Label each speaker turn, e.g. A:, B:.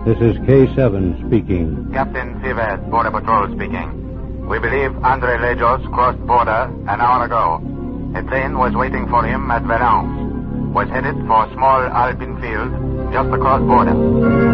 A: This is K7 speaking.
B: Captain Sievers, Border Patrol speaking. We believe Andre Lejos crossed border an hour ago. A train was waiting for him at Valence. Was headed for small Alpine field just across border.